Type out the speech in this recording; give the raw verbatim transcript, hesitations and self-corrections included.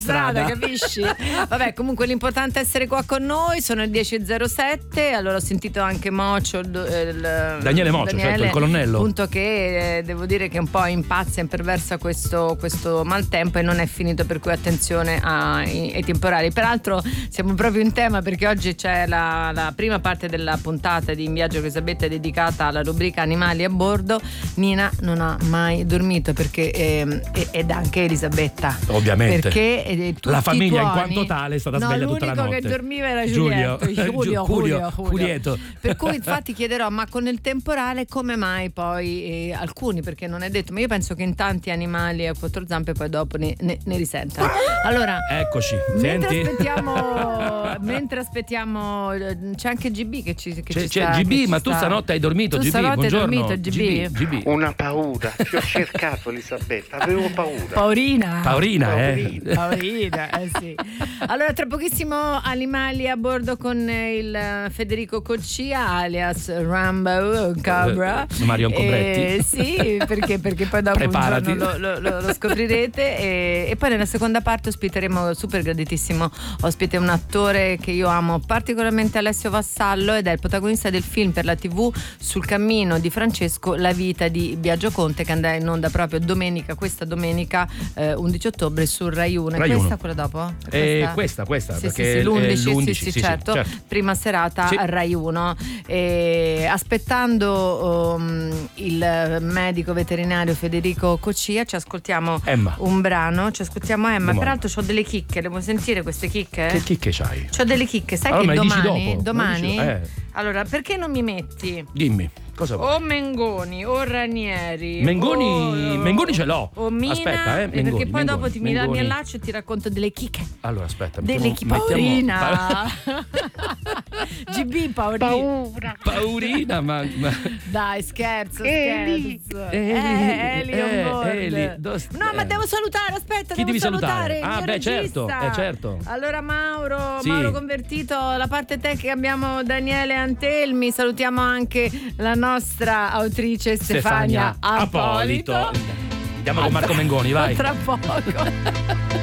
strada, capisci? Vabbè, comunque l'importante è essere qua con noi. Sono le dieci e zero sette. Allora ho sentito anche Mocio, il, il, Daniele Mocio, Daniele, certo, il colonnello. Appunto, che eh, devo dire che un po' impazza e imperversa questo, questo maltempo e non è finito, per cui attenzione ai, ai temporali. Peraltro siamo proprio in tema, perché oggi c'è la, la prima parte della puntata di In Viaggio con Elisabetta dedicata alla rubrica Animali a bordo. Nina non ha mai dormito perché eh, ed anche Elisabetta, ovviamente, perché eh, la famiglia tuoni, in quanto tale è stata no, sveglia tutta la notte. L'unico che dormiva era Giulio. Giulietto, Giulio, Giulio, Giulio, Giulio. Julieto. Per cui infatti chiederò, ma con il temporale come mai poi eh, alcuni, perché non è detto, ma io penso che in tanti animali a quattro zampe poi dopo ne, ne, ne risentano. Allora, eccoci, mentre senti? aspettiamo mentre aspettiamo c'è anche G B che ci, che c'è, ci c'è sta, G B, che ma ci tu sta. stanotte hai dormito, tu G B, stanotte buongiorno. hai dormito, G B? G B. Una paura, ti ho cercato Elisabetta, avevo paura. Paurina. Paurina, Paurina. eh. Paurina, eh sì. Allora, tra pochissimo Animali a bordo con il Federico Coccia, alias Rambo Cabra. Eh, Marion Cobretti. Eh, sì, perché, perché poi dopo Preparati. un giorno lo, lo, lo scoprirete. E, e poi nella seconda parte ospiteremo, super graditissimo ospite, un attore che io amo particolarmente, Alessio Vassallo, ed è il protagonista del film per la tivù Sul cammino di Francesco, la vita di Biagio Conte, che andrà in onda proprio domenica, questa domenica eh, undici ottobre su Rai uno. Rai questa uno. quella dopo? Eh, questa, questa, sì, perché sì, sì, è l'undici, l'undici, sì, sì, sì, certo. sì, certo. Prima serata Sì. a Rai uno. E aspettando um, il medico veterinario Federico Coccia, ci ascoltiamo Emma. un brano, ci ascoltiamo Emma. Domani. Peraltro c'ho delle chicche, le vuoi sentire queste chicche? Che chicche c'hai? C'ho delle chicche, sai Allora, che me le dici domani, dopo, domani me le dici- eh. allora, perché non mi metti Dimmi, cosa vuoi? o Mengoni o Ranieri Mengoni, o, Mengoni ce l'ho. o Mina, Aspetta, eh, Mengoni, perché poi Mengoni, dopo ti mi Mengoni. mi allaccio e ti racconto delle chicche. Allora, aspetta, Delle mettiamo- chi Paurina. mettiamo- G B Paurina. Paura. Paurina, ma, ma... Dai, scherzo, Eli. scherzo. Eli, eh, Eli on eh, board. Eli, dove st- No, ma eh. devo salutare, aspetta, Chi devo devi salutare? il Ah, mio beh, regista. certo, eh, certo. Allora Mauro, Sì. Mauro Convertito, la parte tecnica abbiamo Daniele Antelmi, salutiamo anche la nostra autrice Stefania, Stefania Apolito. Apolito. Andiamo con Marco Mengoni, vai. Tra poco.